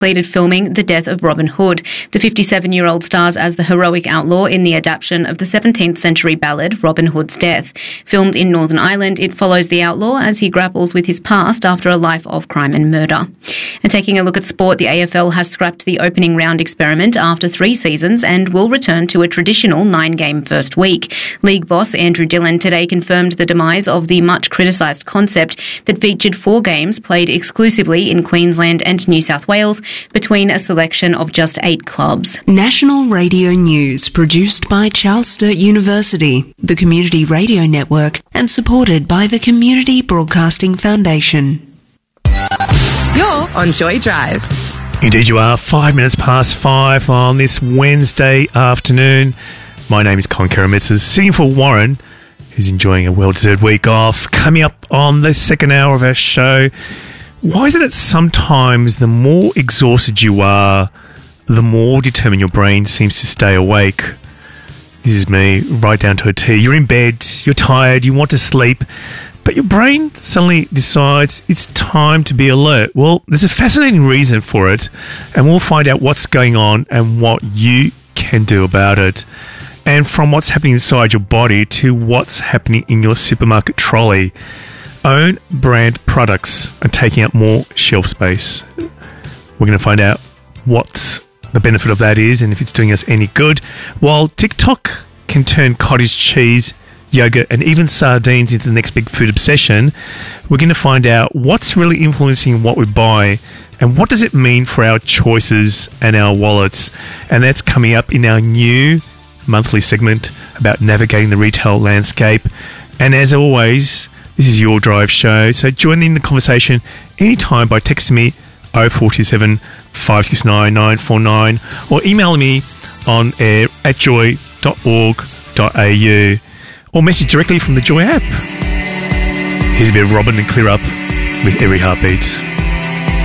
completed filming The Death of Robin Hood. The 57-year-old stars as the heroic outlaw in the adaptation of the 17th century ballad Robin Hood's Death. Filmed in Northern Ireland, it follows the outlaw as he grapples with his past after a life of crime and murder. And taking a look at sport, the AFL has scrapped the opening round experiment after 3 seasons and will return to a traditional 9-game first week. League boss Andrew Dillon today confirmed the demise of the much criticised concept that featured 4 games played exclusively in Queensland and New South Wales between a selection of just 8 clubs. National Radio News, produced by Charles Sturt University, the Community Radio Network, and supported by the Community Broadcasting Foundation. You're on Joy Drive. Indeed you are. 5 minutes past 5 on this Wednesday afternoon. My name is Con Karamitsis, sitting for Warren, who's enjoying a well-deserved week off. Coming up on the second hour of our show, why is it that sometimes the more exhausted you are, the more determined your brain seems to stay awake? This is me, right down to a T. You're in bed, you're tired, you want to sleep, but your brain suddenly decides it's time to be alert. Well, there's a fascinating reason for it, and we'll find out what's going on and what you can do about it. And from what's happening inside your body to what's happening in your supermarket trolley, own brand products are taking up more shelf space. We're going to find out what the benefit of that is and if it's doing us any good. While TikTok can turn cottage cheese, yogurt and even sardines into the next big food obsession, we're going to find out what's really influencing what we buy and what does it mean for our choices and our wallets. And that's coming up in our new monthly segment about navigating the retail landscape. And as always, this is your drive show, so join in the conversation anytime by texting me 0427 569 949 or email me on air at joy.org.au or message directly from the Joy app. Here's a bit of Robin and Clear Up with Every Heartbeat.